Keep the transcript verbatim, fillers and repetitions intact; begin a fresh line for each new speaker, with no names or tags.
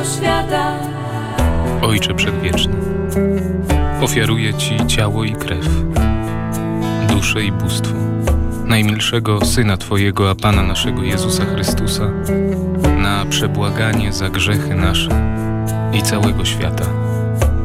świata.
Ojcze Przedwieczny, ofiaruję Ci ciało i krew, duszę i bóstwo najmilszego Syna Twojego, a Pana naszego Jezusa Chrystusa, na przebłaganie za grzechy nasze i całego świata.